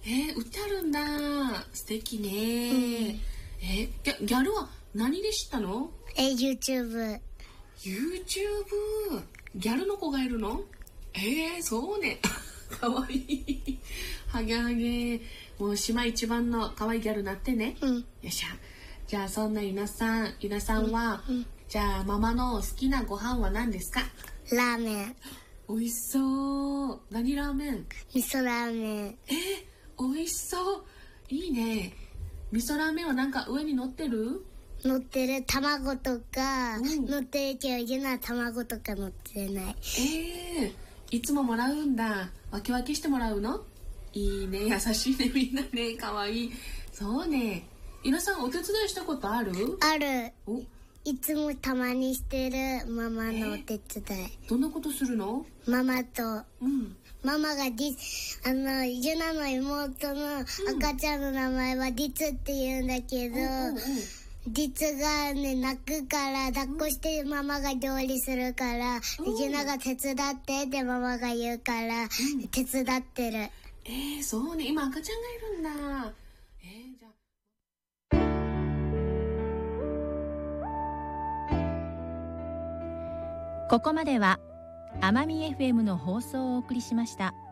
売ってあるんだ。素敵ね。ギャルは何で知ったの ？YouTube。 YouTube。ギャルの子がいるの？そうね。かわいい。はげはげ。もう島一番のかわいいギャルになってね。よっしゃ。じゃあそんなゆなさんは、じゃあママの好きなご飯は何ですか？ ラーメン。 美味しそう。何ラーメン？ 味噌ラーメン。 美味しそう。いいね。味噌ラーメンはなんか上に乗ってる？ 乗ってる。卵とか乗ってるけど、ゆなは卵とか乗ってない。 いつももらうんだ。分け分けしてもらうの？いいね。優しいね。みんなね。かわいい。そうね。ゆなさんお手伝いしたことある？ ある。いつもたまにしてるママのお手伝い。 どんなことするの？ ママと、ママがユナの妹の赤ちゃんの名前はリツって言うんだけど、リツがね泣くから抱っこしてママが料理するから、ユナが手伝ってってママが言うから、手伝ってる。 そうね。今赤ちゃんがいるんだ。じゃあここまでは奄美 FM の放送をお送りしました。